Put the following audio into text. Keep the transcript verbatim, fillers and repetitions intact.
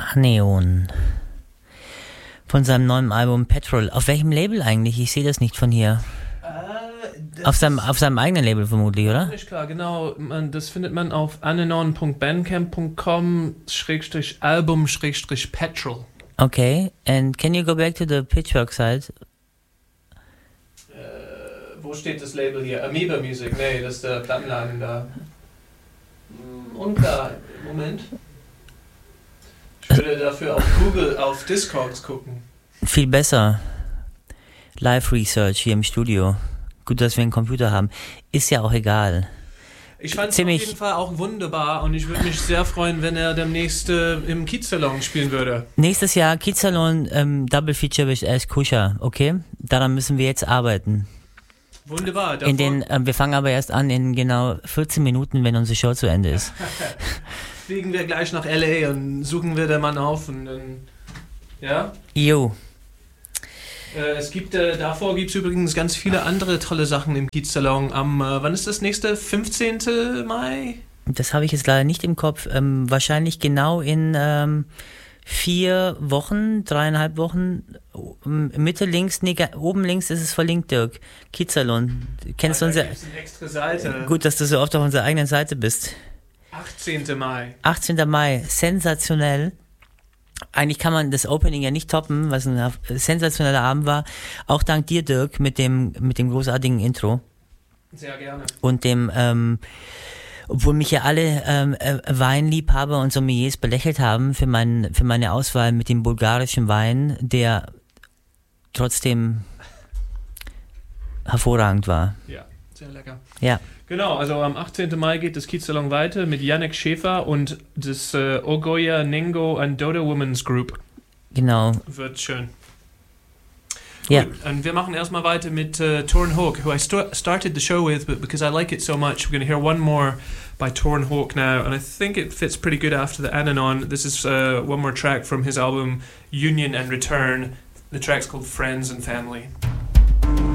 Haneon. Von seinem neuen Album Petrol. Auf welchem Label eigentlich? Ich sehe das nicht von hier. Äh, Auf seinem, auf seinem eigenen Label vermutlich, oder? Nicht klar, genau. Man, das findet man auf anenon punkt bandcamp punkt com Schrägstrich Album Schrägstrich Petrol. Okay, and can you go back to the Pitchfork site? Äh, wo steht das Label hier? Amoeba Music? Nee, das ist der Plattenladen da. Hm, unklar, Moment. Ich würde dafür auf Google, auf Discogs gucken. Viel besser. Live Research hier im Studio. Gut, dass wir einen Computer haben. Ist ja auch egal. Ich fand es auf jeden Fall auch wunderbar und ich würde mich sehr freuen, wenn er demnächst äh, im Kiezsalon spielen würde. Nächstes Jahr Kiezsalon, ähm, Double Feature with Ash Kusha, okay? Daran müssen wir jetzt arbeiten. Wunderbar. In den, äh, wir fangen aber erst an in genau vierzehn Minuten, wenn unsere Show zu Ende ist. Fliegen wir gleich nach L A und suchen wir den Mann auf und dann, ja? Jo. Äh, es gibt, äh, davor gibt es übrigens ganz viele andere tolle Sachen im Kiezsalon. Am, äh, wann ist das nächste? fünfzehnten Mai? Das habe ich jetzt leider nicht im Kopf. Ähm, wahrscheinlich genau in ähm, vier Wochen, dreieinhalb Wochen. Mitte links, nee, oben links ist es verlinkt, Dirk. Kiezsalon. Kennst du Ah, unser? da gibt's eine extra Seite. Gut, dass du so oft auf unserer eigenen Seite bist. achtzehnten Mai. achtzehnten Mai, sensationell. Eigentlich kann man das Opening ja nicht toppen, was ein sensationeller Abend war. Auch dank dir, Dirk, mit dem, mit dem großartigen Intro. Sehr gerne. Und dem, ähm, obwohl mich ja alle ähm, äh, Weinliebhaber und Sommeliers belächelt haben für, mein, für meine Auswahl mit dem bulgarischen Wein, der trotzdem hervorragend war. Ja, sehr lecker. Ja. Genau, also am achtzehnten Mai geht das Kiezsalon weiter mit Janek Schäfer und das äh, Ogoya Nengo and Dodo Women's Group. Genau. Wird schön. Ja. Gut, und wir machen erstmal weiter mit uh, Torn Hawk, who I st- started the show with, but because I like it so much, we're going to hear one more by Torn Hawk now, and I think it fits pretty good after the Ananon. This is uh, one more track from his album Union and Return. The track's called Friends and Family.